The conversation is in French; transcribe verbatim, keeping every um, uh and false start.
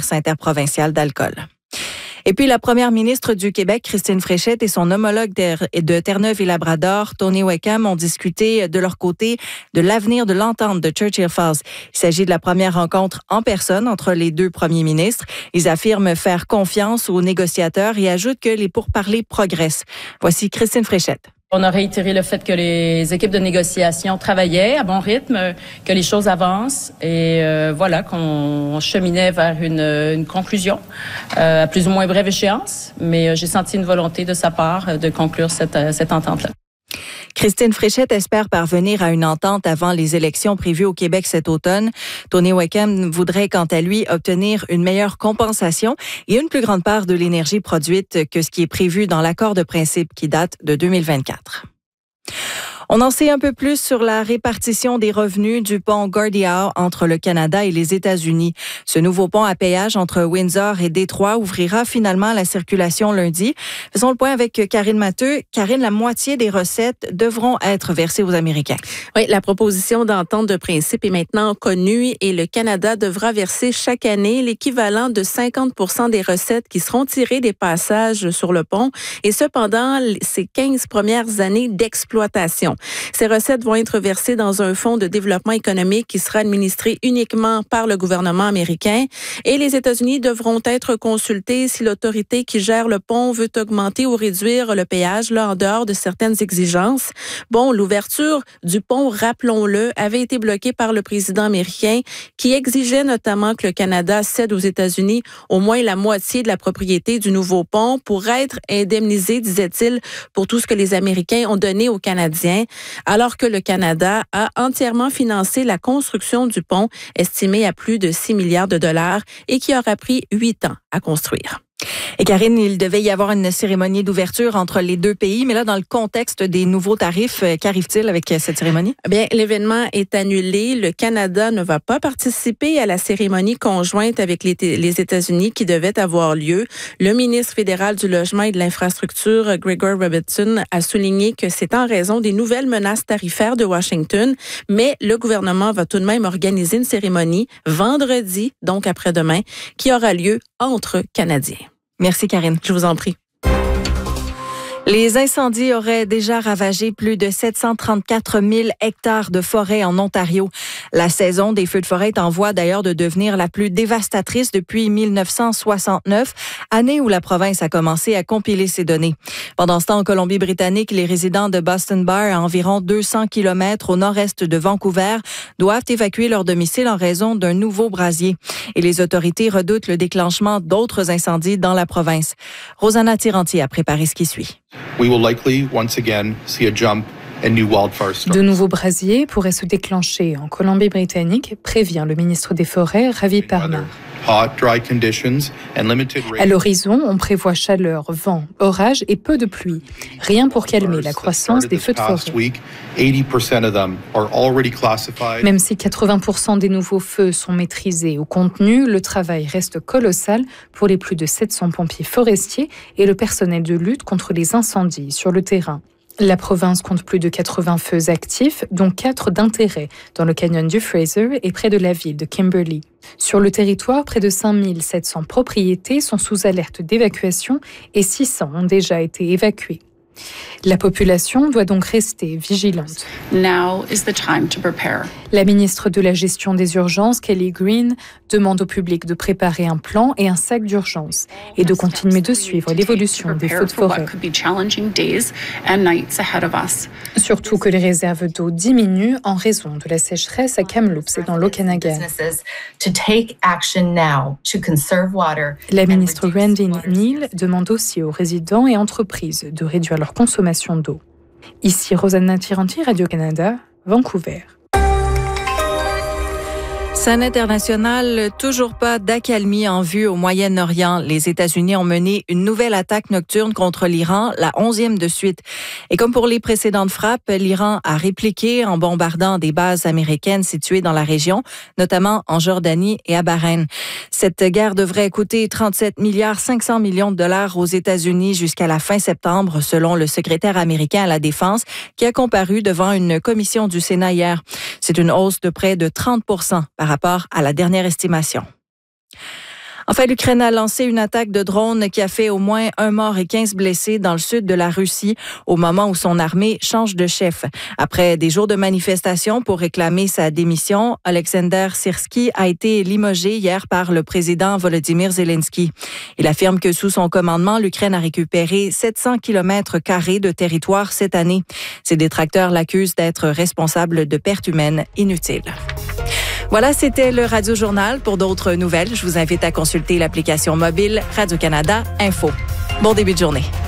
commerce interprovincial d'alcool. Et puis, la première ministre du Québec, Christine Fréchette, et son homologue de Terre-Neuve et Labrador, Tony Wickham, ont discuté de leur côté de l'avenir de l'entente de Churchill Falls. Il s'agit de la première rencontre en personne entre les deux premiers ministres. Ils affirment faire confiance aux négociateurs et ajoutent que les pourparlers progressent. Voici Christine Fréchette. On a réitéré le fait que les équipes de négociation travaillaient à bon rythme, que les choses avancent et euh, voilà, qu'on cheminait vers une, une conclusion euh, à plus ou moins brève échéance. Mais euh, j'ai senti une volonté de sa part de conclure cette, cette entente-là. Christine Fréchette espère parvenir à une entente avant les élections prévues au Québec cet automne. Tony Wickham voudrait, quant à lui, obtenir une meilleure compensation et une plus grande part de l'énergie produite que ce qui est prévu dans l'accord de principe qui date de deux mille vingt-quatre. On en sait un peu plus sur la répartition des revenus du pont Gordie Howe entre le Canada et les États-Unis. Ce nouveau pont à péage entre Windsor et Détroit ouvrira finalement la circulation lundi. Faisons le point avec Karine Matteux. Karine, la moitié des recettes devront être versées aux Américains. Oui, la proposition d'entente de principe est maintenant connue et le Canada devra verser chaque année l'équivalent de cinquante pour cent des recettes qui seront tirées des passages sur le pont et cependant ces quinze premières années d'exploitation. Ces recettes vont être versées dans un fonds de développement économique qui sera administré uniquement par le gouvernement américain et les États-Unis devront être consultés si l'autorité qui gère le pont veut augmenter ou réduire le péage là en dehors de certaines exigences. Bon, l'ouverture du pont, rappelons-le, avait été bloquée par le président américain qui exigeait notamment que le Canada cède aux États-Unis au moins la moitié de la propriété du nouveau pont pour être indemnisé, disait-il, pour tout ce que les Américains ont donné aux Canadiens. Alors que le Canada a entièrement financé la construction du pont, estimé à plus de six milliards de dollars et qui aura pris huit ans à construire. Et Karine, il devait y avoir une cérémonie d'ouverture entre les deux pays, mais là, dans le contexte des nouveaux tarifs, qu'arrive-t-il avec cette cérémonie? Bien, l'événement est annulé. Le Canada ne va pas participer à la cérémonie conjointe avec les, les États-Unis qui devait avoir lieu. Le ministre fédéral du Logement et de l'Infrastructure, Gregor Robertson, a souligné que c'est en raison des nouvelles menaces tarifaires de Washington, mais le gouvernement va tout de même organiser une cérémonie vendredi, donc après-demain, qui aura lieu entre Canadiens. Merci, Karine. Je vous en prie. Les incendies auraient déjà ravagé plus de sept cent trente-quatre mille hectares de forêt en Ontario. La saison des feux de forêt est en voie d'ailleurs de devenir la plus dévastatrice depuis mille neuf cent soixante-neuf, année où la province a commencé à compiler ses données. Pendant ce temps, en Colombie-Britannique, les résidents de Boston Bar, à environ deux cents kilomètres au nord-est de Vancouver, doivent évacuer leur domicile en raison d'un nouveau brasier. Et les autorités redoutent le déclenchement d'autres incendies dans la province. Rosanna Tiranti a préparé ce qui suit. We will likely once again see a jump in new wildfire storms. De nouveaux brasiers pourraient se déclencher en Colombie-Britannique, prévient le ministre des Forêts, Ravi Parmar. Hot, dry conditions and limited rain. À l'horizon, on prévoit chaleur, vent, orage et peu de pluie. Rien pour calmer la croissance des feux de forêt. Même si quatre-vingts pour cent des nouveaux feux sont maîtrisés ou contenus, le travail reste colossal pour les plus de sept cents pompiers forestiers et le personnel de lutte contre les incendies sur le terrain. La province compte plus de quatre-vingts feux actifs, dont quatre d'intérêt, dans le canyon du Fraser et près de la ville de Kimberley. Sur le territoire, près de cinq mille sept cents propriétés sont sous alerte d'évacuation et six cents ont déjà été évacuées. La population doit donc rester vigilante. Now is the time to prepare. La ministre de la Gestion des urgences, Kelly Green, demande au public de préparer un plan et un sac d'urgence et de continuer de suivre l'évolution des feux de forêt. Surtout que les réserves d'eau diminuent en raison de la sécheresse à Kamloops et dans l'Okanagan. La ministre Randy Neal demande aussi aux résidents et entreprises de réduire leur consommation d'eau. Ici Rosanna Tiranti, Radio-Canada, Vancouver. Scène internationale, toujours pas d'accalmie en vue au Moyen-Orient. Les États-Unis ont mené une nouvelle attaque nocturne contre l'Iran, la onzième de suite. Et comme pour les précédentes frappes, l'Iran a répliqué en bombardant des bases américaines situées dans la région, notamment en Jordanie et à Bahreïn. Cette guerre devrait coûter trente-sept milliards cinq cents millions de dollars aux États-Unis jusqu'à la fin septembre, selon le secrétaire américain à la Défense, qui a comparu devant une commission du Sénat hier. C'est une hausse de près de trente pour cent par rapport à la dernière estimation. Enfin, l'Ukraine a lancé une attaque de drone qui a fait au moins un mort et quinze blessés dans le sud de la Russie au moment où son armée change de chef. Après des jours de manifestations pour réclamer sa démission, Alexander Syrski a été limogé hier par le président Volodymyr Zelensky. Il affirme que sous son commandement, l'Ukraine a récupéré sept cents kilomètres carrés de territoire cette année. Ses détracteurs l'accusent d'être responsable de pertes humaines inutiles. Voilà, c'était le Radio Journal. Pour d'autres nouvelles, je vous invite à consulter l'application mobile Radio-Canada Info. Bon début de journée.